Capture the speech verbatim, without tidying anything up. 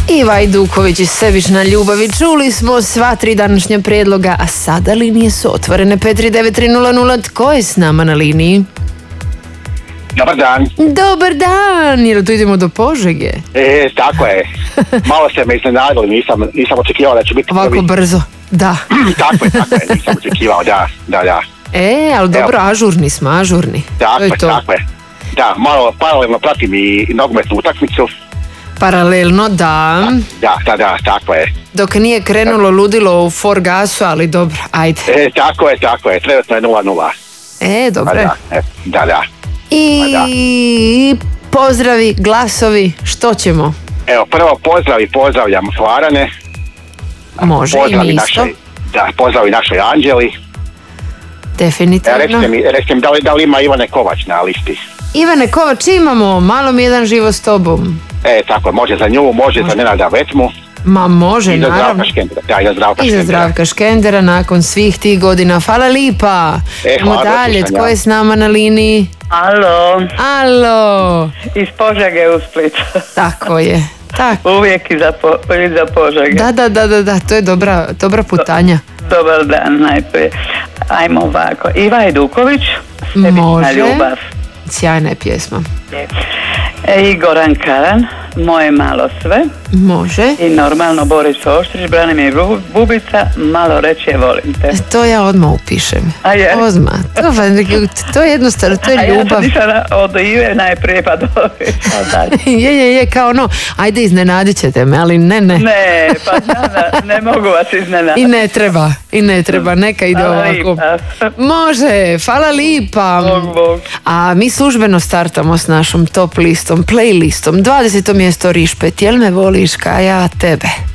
Iva Ajduković i Sebična ljubavi. Čuli smo sva tri današnja prijedloga, a sada linije su otvorene. pet tri devet tri nula nula. Tko je s nama na liniji? Dobar dan. Dobar dan, jer tu idemo do Požege. E, tako je. Malo se me iznenadili, nisam, nisam očekivao da će biti ovako prvi. brzo, da. Tako je, tako je, nisam očekivao, da, da, da. E, ali dobro, Evo. ažurni smo, ažurni. Tako to je je, to. tako je. Da, malo paralelno pratim i nogometnu utakmicu. Paralelno, da. Da, da, da, tako je. Dok nije krenulo ludilo u Forgasu, ali dobro, ajde. E, tako je, tako je, trenutno je nula nula. E, dobro. Da, e, da, da. I pozdravi, glasovi, što ćemo? Evo, prvo pozdrav i pozdravljam Hvarane. Može, i mi isto. Našoj, da, pozdravi našoj Anđeli. Definitivno. E, recite mi, recite mi da, li, da li ima Ivane Kovač na listi? Ivane Kovač imamo, malo mi jedan živo s tobom. E, tako, može za nju, može, može. za Nenada Vetmu. Ma može, I za naravno. Zdravka Škendera. Da, i za Zdravka I za Zdravka Škendera nakon svih tih godina. Hvala lipa. E, Idemo hvala, dalje, tko je s nama na liniji? Alo. Alo. Iz Požege u Split. Tako je. Tako. Uvijek iza, po, iza Požege. Da, da, da, da, da, to je dobra, dobra putanja. Do, dobar dan najprije. Ajmo ovako. Iva Ajduković, Sebična ljubav. Sjajna je pjesma. E, i Goran Karan, Moje malo sve. Može. I normalno Boris Oštrić, Branimir Bubica, Malo reći je volim te. To ja odmah upišem. A je? Odmah. To, to je jednostavno, to je ljubav. A ja sam nisam od Ive najprije pa dobiti. je, je, je, kao no, ajde iznenadit ćete me, ali ne, ne. Ne, pa ne, ne mogu vas iznenaditi. I ne treba, i ne treba, neka ide hvala ovako. Lipa. Može, hvala lipa. Bog, bog. A mi službeno startamo s našom top listom, playlistom. dvadeseto mjesto Rišpet, jel me voliš ka ja tebe?